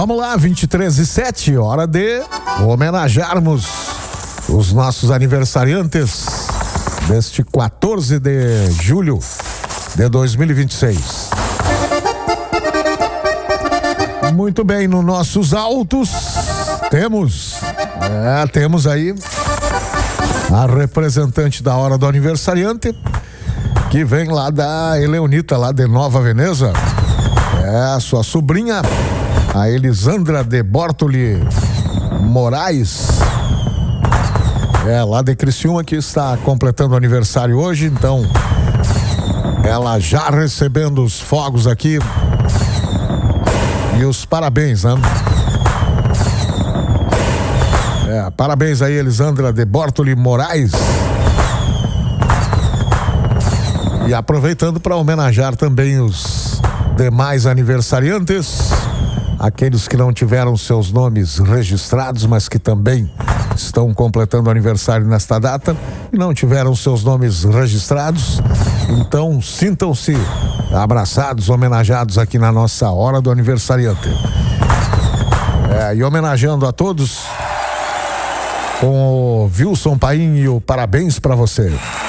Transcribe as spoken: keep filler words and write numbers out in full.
Vamos lá, vinte e três e sete, hora de homenagearmos os nossos aniversariantes deste quatorze de julho de dois mil e vinte e seis. Muito bem, nos nossos autos temos, é, temos aí a representante da hora do aniversariante, que vem lá da Eleonita, lá de Nova Veneza. É a sua sobrinha, a Elisandra de Bortoli Moraes. É, lá de Criciúma, que está completando aniversário hoje, então ela já recebendo os fogos aqui e os parabéns, né? É, parabéns aí, Elisandra de Bortoli Moraes. E aproveitando para homenagear também os demais aniversariantes, aqueles que não tiveram seus nomes registrados, mas que também estão completando aniversário nesta data e não tiveram seus nomes registrados. Então sintam-se abraçados, homenageados aqui na nossa hora do aniversariante. É, e homenageando a todos com o Wilson Paim e o parabéns para você.